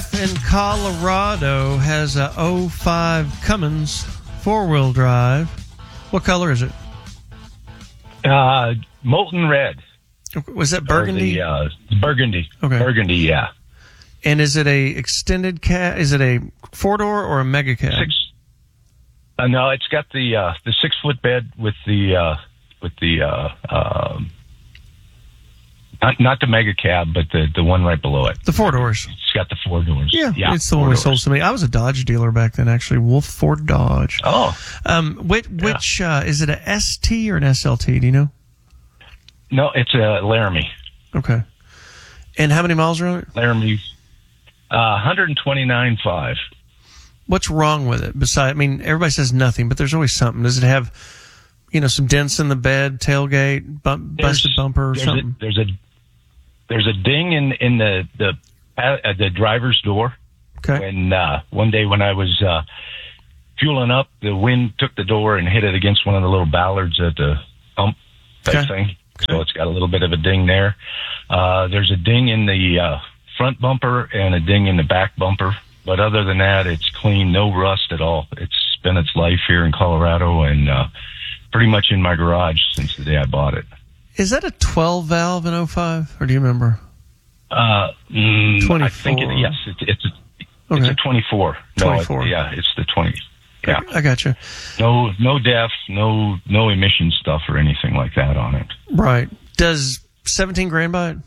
Jeff in Colorado has a 05 Cummins four-wheel drive. What color is it? Molten red. Was that burgundy? Burgundy. Okay. Burgundy, yeah. And is it a extended cab? Is it a four-door or a mega cab? No, it's got the 6-foot bed with the not the mega cab, but the one right below it. The four doors. It's got the 4 doors. Yeah, it's the one we sold to me. I was a Dodge dealer back then, actually. Wolf Ford Dodge. Oh. Which is it a ST or an SLT? Do you know? No, it's a Laramie. Okay. And how many miles are on it? Laramie, 129.5. What's wrong with it? Everybody says nothing, but there's always something. Does it have, some dents in the bed, tailgate, busted bumper, or something? There's a ding in the driver's door. Okay. When one day when I was fueling up, the wind took the door and hit it against one of the little ballards at the pump type thing. Okay. So it's got a little bit of a ding there. There's a ding in the front bumper and a ding in the back bumper. But other than that, it's clean, no rust at all. It's spent its life here in Colorado and pretty much in my garage since the day I bought it. Is that a 12 valve in 05, or do you remember? 24. I think yes. It's a 24. 24. It's the 20. Yeah, I got you. No DEF, no emission stuff or anything like that on it. Right. Does $17,000 buy it?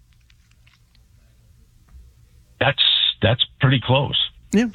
That's pretty close. Yeah.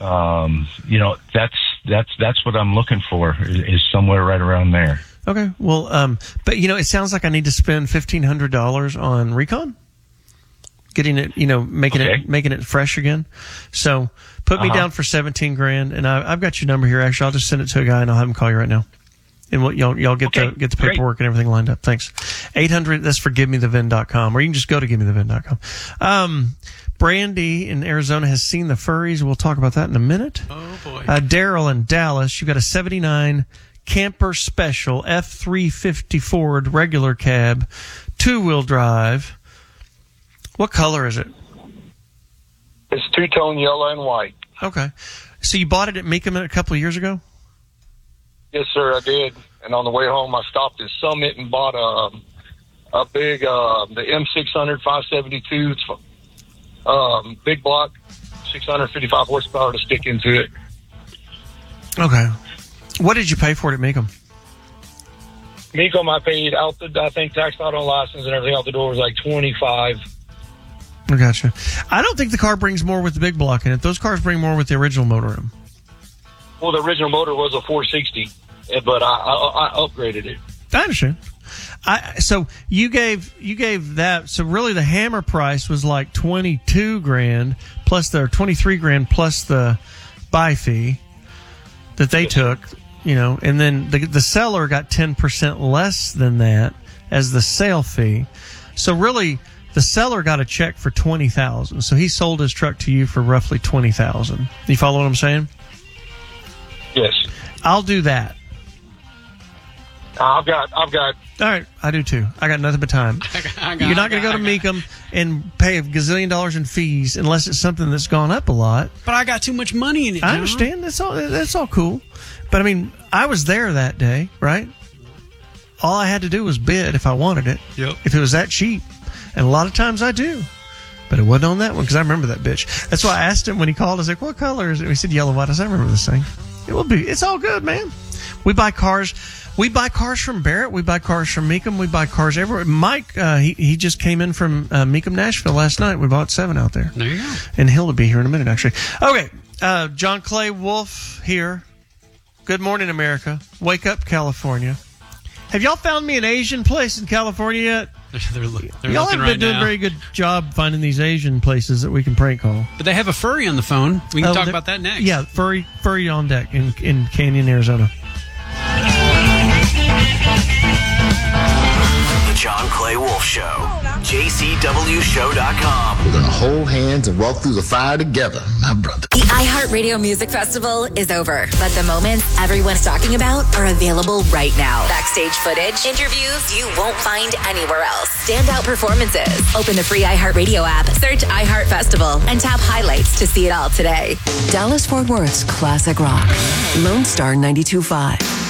That's what I'm looking for is somewhere right around there. Okay. Well, but it sounds like I need to spend $1,500 on recon, getting it, making it fresh again. So put me down for $17,000, and I've got your number here. Actually, I'll just send it to a guy and I'll have him call you right now. And y'all get the paperwork and everything lined up. Thanks. 800. That's for GiveMeTheVin.com, or you can just go to GiveMeTheVin.com. Brandy in Arizona has seen the furries. We'll talk about that in a minute. Oh boy. Daryl in Dallas, you got a 79 Camper Special F350 Ford regular cab, 2-wheel drive. What color is it? It's two-tone yellow and white. Okay. So you bought it at Mecum a couple of years ago? Yes, sir, I did. And on the way home, I stopped at Summit and bought a big, the M600 572. It's big block, 655 horsepower to stick into it. Okay. What did you pay for it at Mecum? Mecum, I paid out I think tax, auto, and license and everything out the door was like $25. I gotcha. I don't think the car brings more with the big block in it. Those cars bring more with the original motorhome. Well, the original motor was a 460, but I upgraded it. I understand. So you gave that. So really, the Hammer price was like $22,000 plus their $23,000 plus the buy fee that they took. And then the seller got 10% less than that as the sale fee. So really, the seller got a check for $20,000. So he sold his truck to you for roughly $20,000. You follow what I'm saying? Yes. I'll do that. I've got. All right, I do too. I got nothing but time. You're not going to go to Mecum and pay a gazillion dollars in fees unless it's something that's gone up a lot. But I got too much money in it. I understand. That's all cool. But I was there that day, right? All I had to do was bid if I wanted it. Yep. If it was that cheap, and a lot of times I do. But it wasn't on that one because I remember that bitch. That's why I asked him when he called. I was like, "What color is it?" He said, "Yellow white." I said, "I remember this thing. It will be. It's all good, man. We buy cars." We buy cars from Barrett. We buy cars from Mecum. We buy cars everywhere. Mike, he just came in from Mecum, Nashville last night. We bought 7 out there. There you go. And he'll be here in a minute, actually. Okay, John Clay Wolf here. Good morning, America. Wake up, California. Have y'all found me an Asian place in California yet? They're y'all haven't been doing a very good job finding these Asian places that we can prank call. But they have a furry on the phone. We can talk about that next. Yeah, furry on deck in Canyon, Arizona. The John Clay Wolf Show. JCWShow.com. We're going to hold hands and walk through the fire together, my brother. iHeartRadio Music Festival is over, but the moments everyone's talking about are available right now. Backstage footage, interviews you won't find anywhere else. Standout performances. Open the free iHeartRadio app, search iHeart Festival, and tap highlights to see it all today. Dallas-Fort Worth's classic rock. Lone Star 92.5.